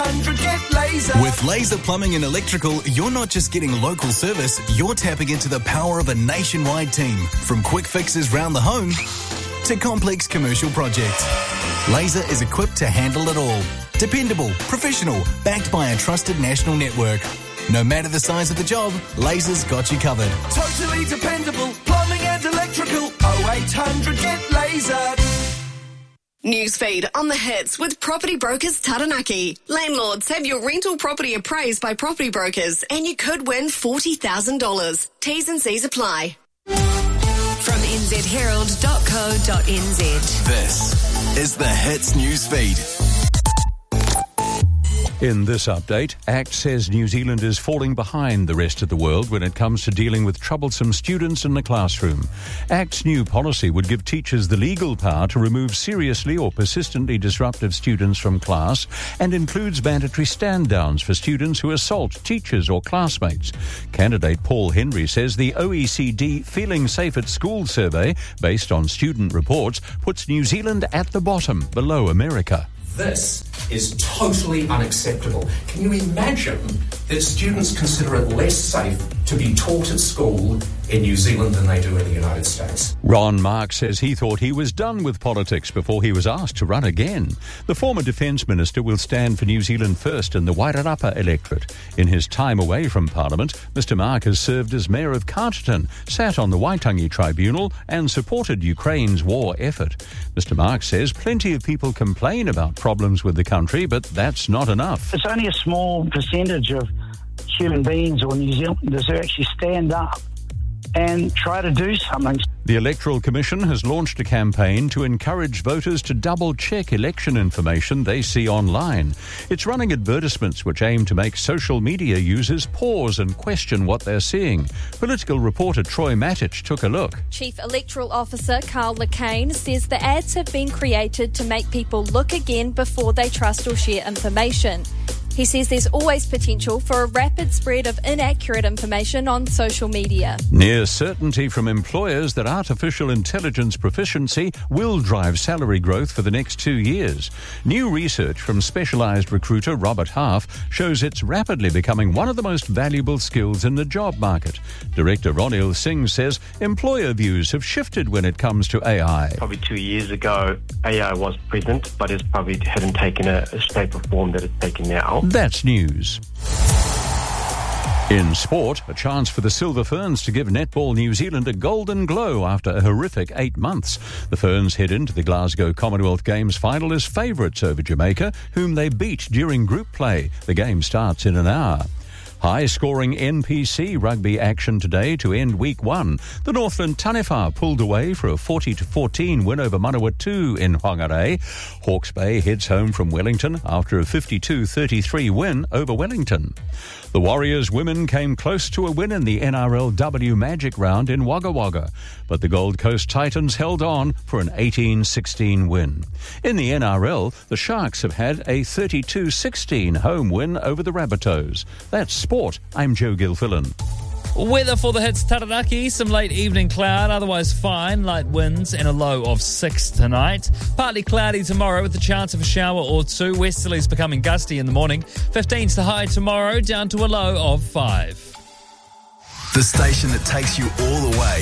0800 get laser. With Laser Plumbing and Electrical, you're not just getting local service, you're tapping into the power of a nationwide team. From quick fixes round the home to complex commercial projects. Laser is equipped to handle it all. Dependable, professional, backed by a trusted national network. No matter the size of the job, Laser's got you covered. Totally dependable, plumbing and electrical. 0800 get laser. Newsfeed on the hits with Property Brokers Taranaki. Landlords, have your rental property appraised by Property Brokers and you could win $40,000. T's and C's apply. From nzherald.co.nz. This is the Hits Newsfeed. In this update, ACT says New Zealand is falling behind the rest of the world when it comes to dealing with troublesome students in the classroom. ACT's new policy would give teachers the legal power to remove seriously or persistently disruptive students from class and includes mandatory stand-downs for students who assault teachers or classmates. Candidate Paul Henry says the OECD Feeling Safe at School survey, based on student reports, puts New Zealand at the bottom, below America. This is totally unacceptable. Can you imagine that students consider it less safe to be taught at school in New Zealand than they do in the United States? Ron Mark says he thought he was done with politics before he was asked to run again. The former Defence Minister will stand for New Zealand First in the Wairarapa electorate. In his time away from Parliament, Mr Mark has served as Mayor of Carterton, sat on the Waitangi Tribunal and supported Ukraine's war effort. Mr Mark says plenty of people complain about problems with the country, but that's not enough. It's only a small percentage of human beings or New Zealanders who actually stand up and try to do something. The Electoral Commission has launched a campaign to encourage voters to double-check election information they see online. It's running advertisements which aim to make social media users pause and question what they're seeing. Political reporter Troy Matic took a look. Chief Electoral Officer Carl Lacane says the ads have been created to make people look again before they trust or share information. He says there's always potential for a rapid spread of inaccurate information on social media. Near certainty from employers that artificial intelligence proficiency will drive salary growth for the next 2 years. New research from specialised recruiter Robert Half shows it's rapidly becoming one of the most valuable skills in the job market. Director Ronil Singh says employer views have shifted when it comes to AI. Probably 2 years ago, AI was present, but it probably hadn't taken a shape or form that it's taken now. That's news. In sport, a chance for the Silver Ferns to give Netball New Zealand a golden glow after a horrific 8 months. The Ferns head into the Glasgow Commonwealth Games final as favourites over Jamaica, whom they beat during group play. The game starts in an hour. High-scoring NPC rugby action today to end Week 1. The Northland Taniwha pulled away for a 40-14 win over Manawatu in Whangarei. Hawke's Bay heads home from Wellington after a 52-33 win over Wellington. The Warriors women came close to a win in the NRLW Magic Round in Wagga Wagga, but the Gold Coast Titans held on for an 18-16 win. In the NRL, the Sharks have had a 32-16 home win over the Rabbitohs. That's sport. I'm Joe Gilfillan. Weather for the hits Taranaki, some late evening cloud, otherwise fine, light winds and a low of 6 tonight. Partly cloudy tomorrow with the chance of a shower or two. Westerlies becoming gusty in the morning. 15's the high tomorrow, down to a low of 5. The station that takes you all the way.